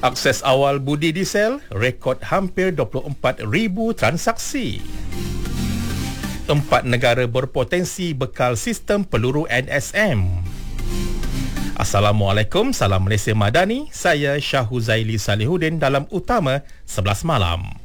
Akses awal budi diesel, rekod hampir 24,000 transaksi. 4 negara berpotensi bekal sistem peluru NSM. Assalamualaikum, salam Malaysia Madani. Saya Syah Huzaili Salihuddin dalam Utama 11 Malam.